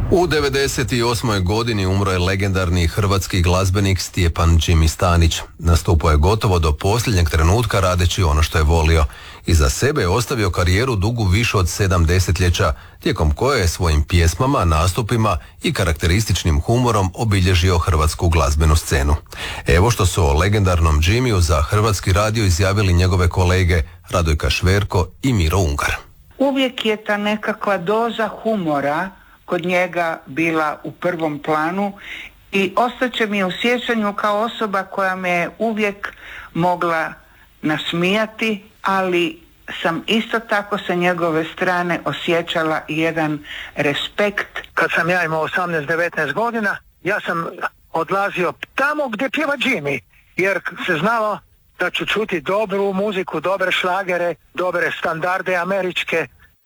U 98. godini umro je legendarni hrvatski glazbenik Stjepan Jimmy Stanić. Nastupao je gotovo do posljednjeg trenutka radeći ono što je volio. Iza sebe je ostavio karijeru dugu više od 7 desetljeća, tijekom koje je svojim pjesmama, nastupima i karakterističnim humorom obilježio hrvatsku glazbenu scenu. Evo što su o legendarnom Jimmyu za Hrvatski radio izjavili njegove kolege Radojka Šverko i Miro Ungar. Uvijek je ta nekakva doza humora kod njega bila u prvom planu i ostaće mi u sjećanju kao osoba koja me je uvijek mogla nasmijati, ali sam isto tako sa njegove strane osjećala jedan respekt. Kad sam ja imao 18-19 godina, ja sam odlazio tamo gdje pjeva Jimmy, jer se znalo da ću čuti dobru muziku, dobre šlagere, dobre standarde američke.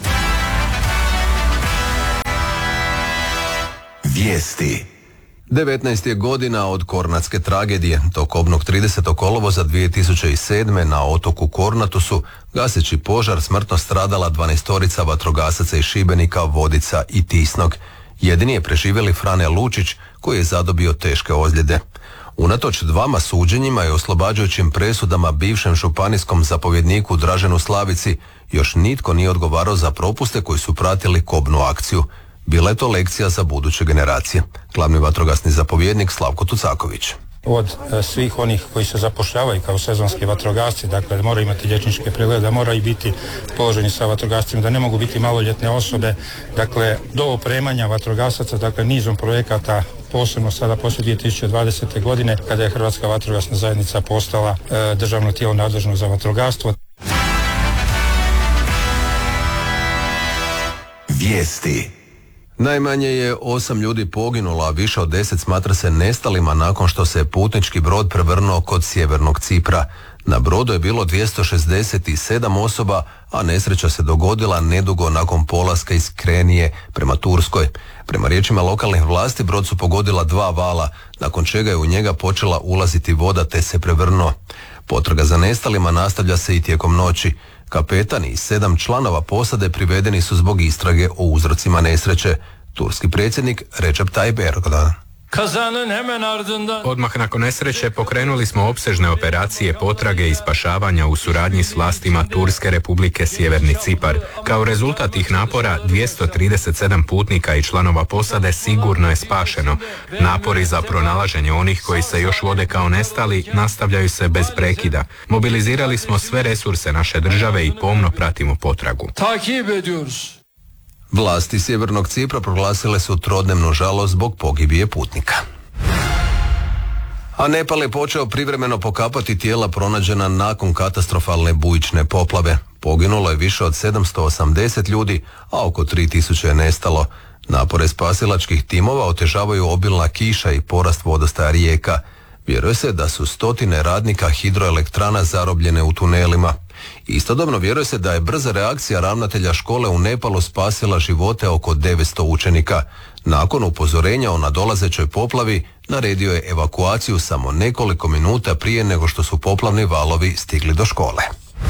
Vijesti. 19 je godina od Kornatske tragedije. Tokobnog 30. kolovoza 2007. na otoku Kornatu gaseći požar smrtno stradala 12 vatrogasaca iz Šibenika, Vodica i Tisnog. Jedini je preživjeli Frane Lučić koji je zadobio teške ozljede. Unatoč 2 suđenjima i oslobađajućim presudama bivšem županijskom zapovjedniku Draženu Slavici, još nitko nije odgovarao za propuste koji su pratili kobnu akciju. Bila je to lekcija za buduće generacije. Glavni vatrogasni zapovjednik Slavko Tucaković. Od svih onih koji se zapošljavaju kao sezonski vatrogasci, dakle da moraju imati liječničke preglede, da moraju biti položeni sa vatrogascima, da ne mogu biti maloljetne osobe, dakle do opremanja vatrogasaca, dakle nizom projekata, posebno sada poslije 2020. godine kada je Hrvatska vatrogasna zajednica postala državno tijelo nadležno za vatrogastvo. Vijesti. Najmanje je 8 ljudi poginulo, a više od 10 smatra se nestalima nakon što se putnički brod prevrnuo kod sjevernog Cipra. Na brodu je bilo 267 osoba, a nesreća se dogodila nedugo nakon polaska iz Krenije prema Turskoj. Prema riječima lokalnih vlasti, brod su pogodila 2 vala, nakon čega je u njega počela ulaziti voda te se prevrnuo. Potraga za nestalima nastavlja se i tijekom noći. Kapetan i 7 članova posade privedeni su zbog istrage o uzrocima nesreće. Turski predsjednik Recep Tayyip Erdogan. Odmah nakon nesreće pokrenuli smo opsežne operacije potrage i spašavanja u suradnji s vlastima Turske Republike Sjeverni Cipar. Kao rezultat tih napora 237 putnika i članova posade sigurno je spašeno. Napori za pronalaženje onih koji se još vode kao nestali nastavljaju se bez prekida. Mobilizirali smo sve resurse naše države i pomno pratimo potragu. Vlasti Sjevernog Cipra proglasile su trodnevnu žalost zbog pogibije putnika. A Nepal je počeo privremeno pokapati tijela pronađena nakon katastrofalne bujične poplave. Poginulo je više od 780 ljudi, a oko 3000 je nestalo. Napore spasilačkih timova otežavaju obilna kiša i porast vodostaja rijeka. Vjeruje se da su stotine radnika hidroelektrana zarobljene u tunelima. Istodobno vjeruje se da je brza reakcija ravnatelja škole u Nepalu spasila živote oko 900 učenika. Nakon upozorenja o nadolazećoj poplavi, naredio je evakuaciju samo nekoliko minuta prije nego što su poplavni valovi stigli do škole.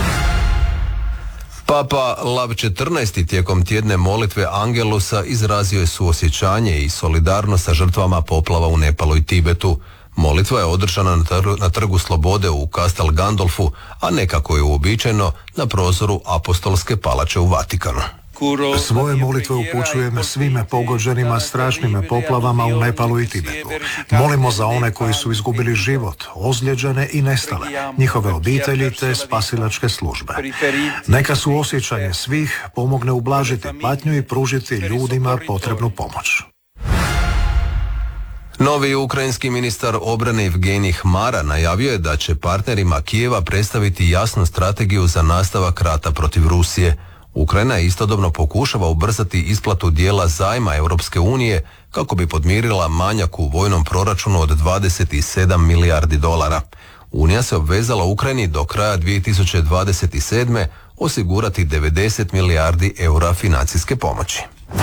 Papa Lav XIV tijekom tjedne molitve Angelusa izrazio je suosjećanje i solidarnost sa žrtvama poplava u Nepalu i Tibetu. Molitva je održana na Trgu Slobode u Castel Gandolfu, a ne kako je uobičajeno na prozoru Apostolske palače u Vatikanu. Svoje molitve upućujem svime pogođenima strašnim poplavama u Nepalu i Tibetu. Molimo za one koji su izgubili život, ozlijeđene i nestale, njihove obitelji te spasilačke službe. Neka suosjećanje svih pomogne ublažiti patnju i pružiti ljudima potrebnu pomoć. Novi ukrajinski ministar obrane Evgenij Hmara najavio je da će partnerima Kijeva predstaviti jasnu strategiju za nastavak rata protiv Rusije. Ukrajina istodobno pokušava ubrzati isplatu dijela zajma Europske unije kako bi podmirila manjak u vojnom proračunu od 27 milijardi dolara. Unija se obvezala Ukrajini do kraja 2027. osigurati 90 milijardi eura financijske pomoći.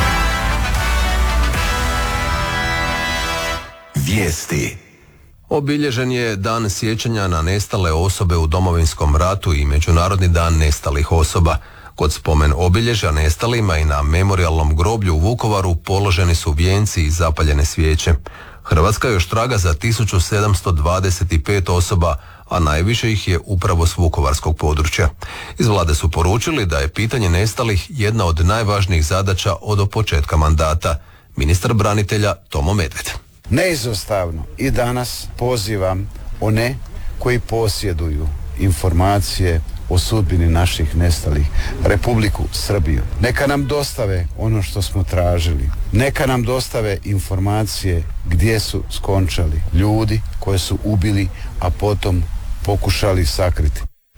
Vijesti. Obilježen je dan sjećanja na nestale osobe u Domovinskom ratu i Međunarodni dan nestalih osoba. Kod spomen obilježja nestalima i na memorijalnom groblju u Vukovaru položeni su vijenci i zapaljene svijeće. Hrvatska još traga za 1725 osoba, a najviše ih je upravo s vukovarskog područja. Iz vlade su poručili da je pitanje nestalih jedna od najvažnijih zadaća od početka mandata. Ministar branitelja Tomo Medved. Neizostavno i danas pozivam one koji posjeduju informacije o sudbini naših nestalih, Republiku Srbiju. Neka nam dostave ono što smo tražili. Neka nam dostave informacije gdje su skončali ljudi koje su ubili, a potom pokušali sakriti.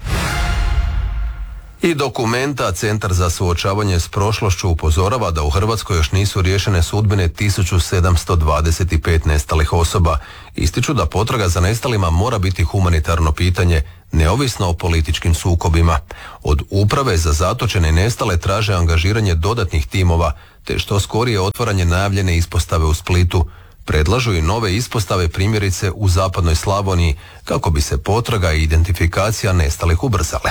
I Dokumenta, Centar za suočavanje s prošlošću, upozorava da u Hrvatskoj još nisu riješene sudbine 1725 nestalih osoba. Ističu da potraga za nestalima mora biti humanitarno pitanje, neovisno o političkim sukobima. Od Uprave za zatočene i nestale traže angažiranje dodatnih timova, te što skorije otvaranje najavljene ispostave u Splitu. Predlažu i nove ispostave, primjerice u zapadnoj Slavoniji, kako bi se potraga i identifikacija nestalih ubrzale.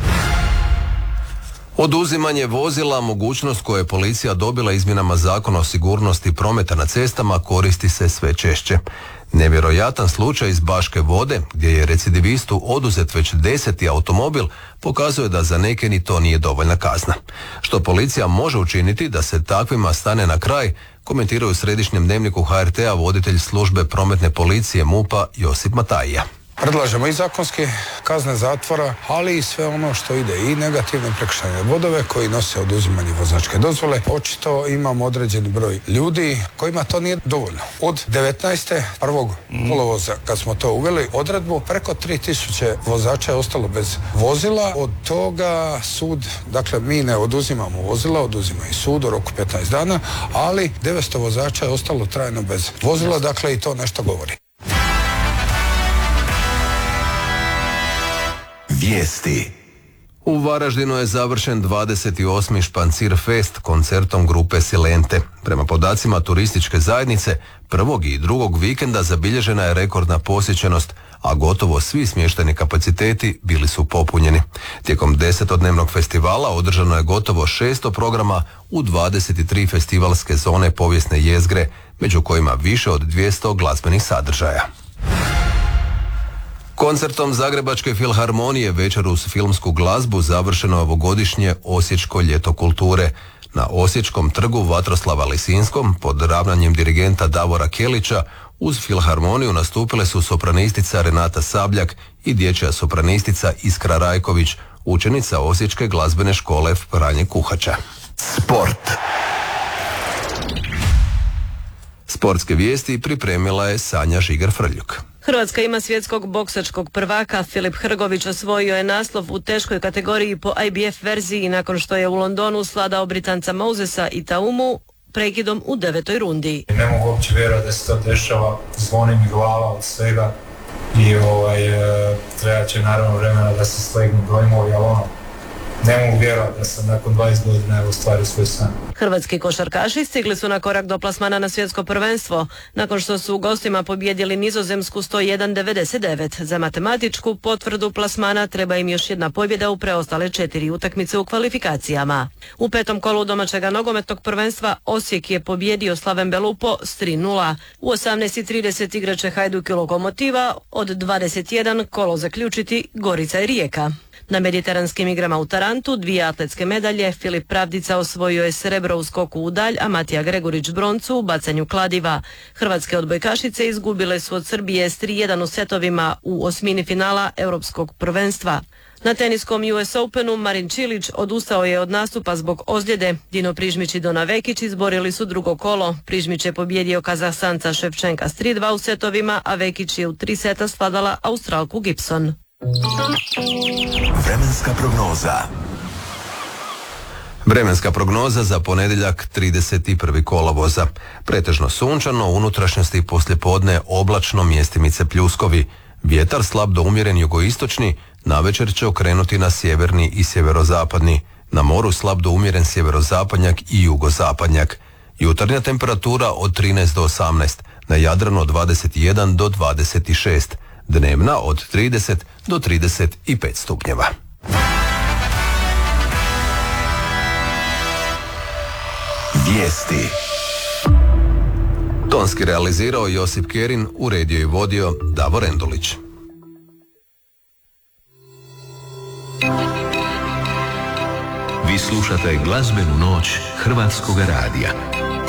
Oduzimanje vozila, mogućnost koju je policija dobila izmjenama Zakona o sigurnosti prometa na cestama, koristi se sve češće. Nevjerojatan slučaj iz Baške Vode, gdje je recidivistu oduzet već 10. automobil, pokazuje da za neke ni to nije dovoljna kazna. Što policija može učiniti da se takvima stane na kraj, komentiraju u Središnjem dnevniku HRT-a voditelj službe prometne policije MUP-a Josip Matajija. Predlažemo i zakonske kazne zatvora, ali i sve ono što ide i negativne prekršajne bodove koji nose oduzimanje vozačke dozvole. Očito imamo određeni broj ljudi kojima to nije dovoljno. Od 19. prvog kolovoza kad smo to uveli odredbu, preko 3000 vozača je ostalo bez vozila. Od toga sud, dakle mi ne oduzimamo vozila, oduzima i sud u roku 15 dana, ali 900 vozača je ostalo trajno bez vozila, dakle i to nešto govori. Vijesti. U Varaždinu je završen 28. Špancir Fest koncertom grupe Silente. Prema podacima turističke zajednice, prvog i drugog vikenda zabilježena je rekordna posjećenost, a gotovo svi smješteni kapaciteti bili su popunjeni. Tijekom 10-dnevnog festivala održano je gotovo 600 programa u 23 festivalske zone povijesne jezgre, među kojima više od 200 glazbenih sadržaja. Koncertom Zagrebačke filharmonije večer uz filmsku glazbu završeno je ovogodišnje Osječko ljeto kulture. Na Osječkom trgu Vatroslava Lisinskom pod ravnanjem dirigenta Davora Kelića uz filharmoniju nastupile su sopranistica Renata Sabljak i dječja sopranistica Iskra Rajković, učenica Osječke glazbene škole Franje Kuhača. Sport. Sportske vijesti pripremila je Sanja Žigar-Frljuk. Hrvatska ima svjetskog boksačkog prvaka. Filip Hrgović osvojio je naslov u teškoj kategoriji po IBF verziji nakon što je u Londonu svladao Britanca Mosesa i Taumu prekidom u 9. rundi. Ne mogu uopće vjerovati da se to dešava, zvoni mi glava od svega i trebat će naravno vremena da se slegnu dojmovi, ali ne mogu vjerovati da sam nakon 20 godina ostvario svoj san. Hrvatski košarkaši stigli su na korak do plasmana na svjetsko prvenstvo, nakon što su u gostima pobijedili Nizozemsku 101-99. Za matematičku potvrdu plasmana treba im još jedna pobjeda u preostale 4 utakmice u kvalifikacijama. U 5. kolu domaćega nogometnog prvenstva Osijek je pobijedio Slaven Belupo s 3:0. U 18:30 igraće Hajduk i Lokomotiva, od 21 kolo zaključiti Gorica i Rijeka. Na mediteranskim igrama u Tarantu 2 atletske medalje. Filip Pravdica osvojio je srebro u skoku u dalj, a Matija Gregorić broncu u bacanju kladiva. Hrvatske odbojkašice izgubile su od Srbije s 3:1 u setovima u osmini finala Europskog prvenstva. Na teniskom US Openu Marin Čilić odustao je od nastupa zbog ozljede. Dino Prižmić i Dona Vekić izborili su drugo kolo. Prižmić je pobjedio Kazahstanca Ševčenka s 3:2 u setovima, a Vekić je u 3 seta svladala Australku Gibson. Vremenska prognoza. Vremenska prognoza za ponedjeljak 31. kolovoza. Pretežno sunčano, u unutrašnjosti poslijepodne oblačno, mjestimice pljuskovi. Vjetar slab do umjeren jugoistočni, navečer će okrenuti na sjeverni i sjeverozapadni. Na moru slab do umjeren sjeverozapadnjak i jugozapadnjak. Jutarnja temperatura od 13 do 18, na Jadranu od 21 do 26. Dnevna od 30 do 35 stupnjeva. Vijesti. Tonski realizirao Josip Kerin, uredio i vodio Davor Endulić. Vi slušate glazbenu noć Hrvatskog radija.